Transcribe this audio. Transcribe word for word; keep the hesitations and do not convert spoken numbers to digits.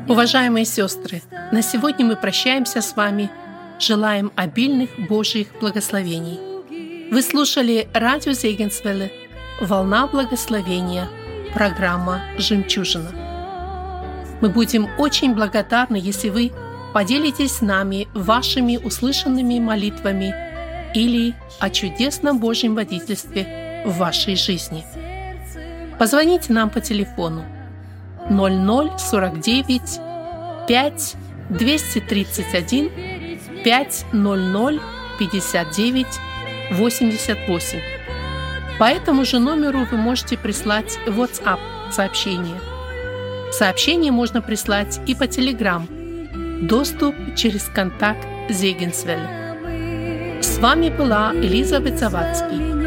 Уважаемые сестры, на сегодня мы прощаемся с вами, желаем обильных Божьих благословений. Вы слушали радио Зегенсвелле «Волна благословения», программа «Жемчужина». Мы будем очень благодарны, если вы поделитесь с нами вашими услышанными молитвами или о чудесном Божьем водительстве в вашей жизни. Позвоните нам по телефону ноль ноль сорок девять пять двести тридцать один пять ноль ноль пятьдесят девять восемьдесят восемь. По этому же номеру вы можете прислать WhatsApp сообщение. Сообщение можно прислать и по Telegram. Доступ через контакт Зегенсвелле. С вами была Элизабет Завадский.